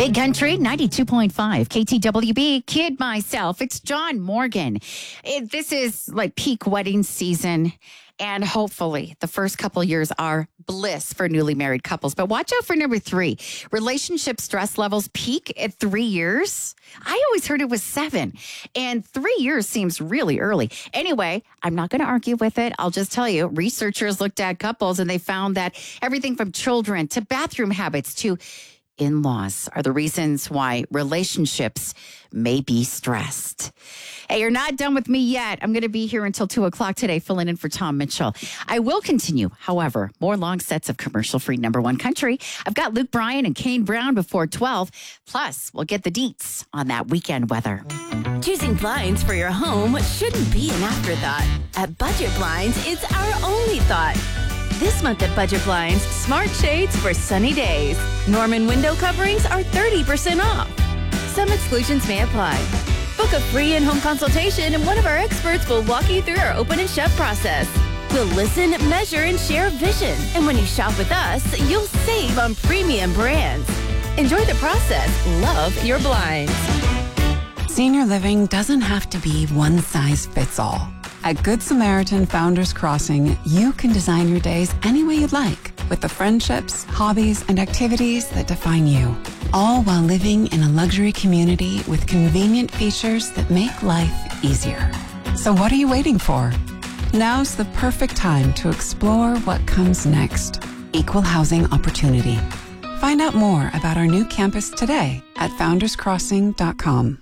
Big Country 92.5 KTWB. Kid myself. It's John Morgan. This is like peak wedding season. And hopefully the first couple years are bliss for newly married couples. But watch out for number 3. Relationship stress levels peak at 3 years. I always heard it was 7. And 3 years seems really early. Anyway, I'm not going to argue with it. I'll just tell you, researchers looked at couples and they found that everything from children to bathroom habits to in-laws are the reasons why relationships may be stressed. Hey, you're not done with me yet. I'm going to be here until 2 o'clock today, filling in for Tom Mitchell. I will continue, however, more long sets of commercial-free number 1 country. I've got Luke Bryan and Kane Brown before 12. Plus, we'll get the deets on that weekend weather. Choosing blinds for your home shouldn't be an afterthought. At Budget Blinds, it's our only thought. This month at Budget Blinds, smart shades for sunny days. Norman window coverings are 30% off. Some exclusions may apply. Book a free in-home consultation and one of our experts will walk you through our open and shut process. We'll listen, measure, and share vision. And when you shop with us, you'll save on premium brands. Enjoy the process. Love your blinds. Senior living doesn't have to be one size fits all. At Good Samaritan Founders Crossing, you can design your days any way you'd like with the friendships, hobbies, and activities that define you, all while living in a luxury community with convenient features that make life easier. So what are you waiting for? Now's the perfect time to explore what comes next. Equal housing opportunity. Find out more about our new campus today at founderscrossing.com.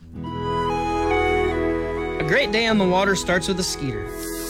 A great day on the water starts with a skeeter.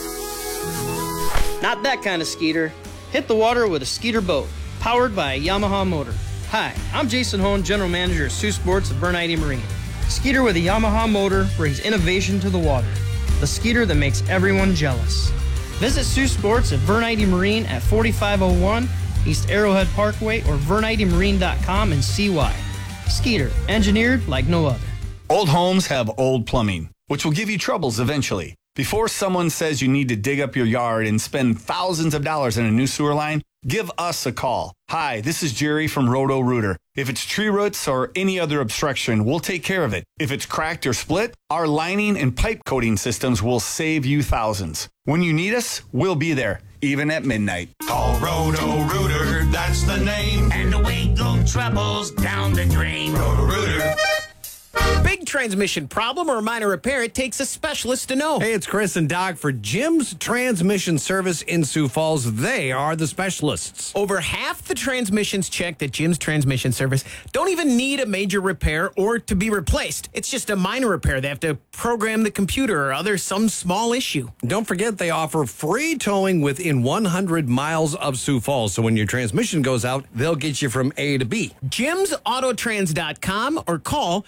Not that kind of skeeter. Hit the water with a skeeter boat, powered by a Yamaha motor. Hi, I'm Jason Hone, General Manager of Sioux Sports at Bernheide Marine. Skeeter with a Yamaha motor brings innovation to the water. The skeeter that makes everyone jealous. Visit Sioux Sports at Bernheide Marine at 4501 East Arrowhead Parkway or VernheideMarine.com and see why. Skeeter, engineered like no other. Old homes have old plumbing, which will give you troubles eventually. Before someone says you need to dig up your yard and spend thousands of dollars on a new sewer line, give us a call. Hi, this is Jerry from Roto-Rooter. If it's tree roots or any other obstruction, we'll take care of it. If it's cracked or split, our lining and pipe coating systems will save you thousands. When you need us, we'll be there, even at midnight. Call Roto-Rooter, that's the name. And away go troubles down the drain. Roto-Rooter. Big transmission problem or minor repair, it takes a specialist to know. Hey, it's Chris and Doc for Jim's Transmission Service in Sioux Falls. They are the specialists. Over half the transmissions checked at Jim's Transmission Service don't even need a major repair or to be replaced. It's just a minor repair. They have to program the computer or some small issue. Don't forget they offer free towing within 100 miles of Sioux Falls. So when your transmission goes out, they'll get you from A to B. JimsAutotrans.com or call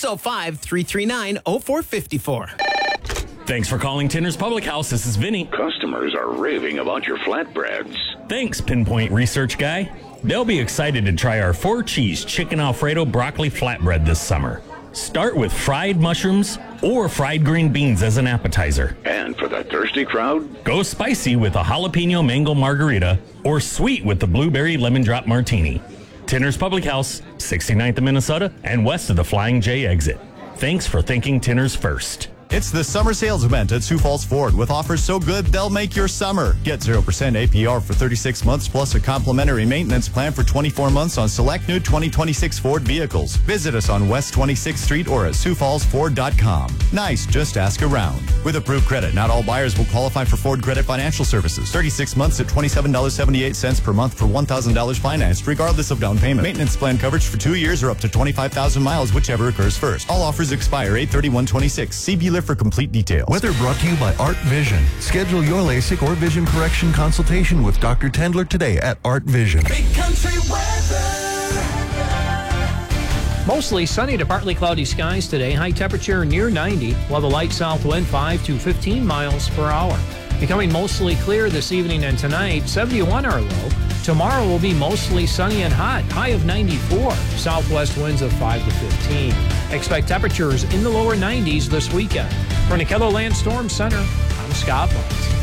605-339-0454. Thanks for calling Tinner's Public House. This is Vinny. Customers are raving about your flatbreads. Thanks, Pinpoint Research Guy. They'll be excited to try our 4-cheese chicken Alfredo broccoli flatbread this summer. Start with fried mushrooms or fried green beans as an appetizer. And for the thirsty crowd, go spicy with a jalapeno mango margarita or sweet with the blueberry lemon drop martini. Tinner's Public House, 69th and Minnesota, and west of the Flying J exit. Thanks for thinking Tinner's first. It's the summer sales event at Sioux Falls Ford with offers so good they'll make your summer. Get 0% APR for 36 months plus a complimentary maintenance plan for 24 months on select new 2026 Ford vehicles. Visit us on West 26th Street or at SiouxFallsFord.com. Nice, just ask around. With approved credit, not all buyers will qualify for Ford Credit Financial Services. 36 months at $27.78 per month for $1,000 financed, regardless of down payment. Maintenance plan coverage for 2 years or up to 25,000 miles, whichever occurs first. All offers expire 8/31/26. See dealer for complete details. Weather brought to you by Art Vision. Schedule your LASIK or vision correction consultation with Dr. Tendler today at Art Vision. Big country weather. Mostly sunny to partly cloudy skies today. High temperature near 90, while the light south wind 5 to 15 miles per hour. Becoming mostly clear this evening and tonight. 71 our low. Tomorrow will be mostly sunny and hot. High of 94. Southwest winds of 5 to 15. Expect temperatures in the lower 90s this weekend. From the KELOLAND Storm Center, I'm Scott Munt.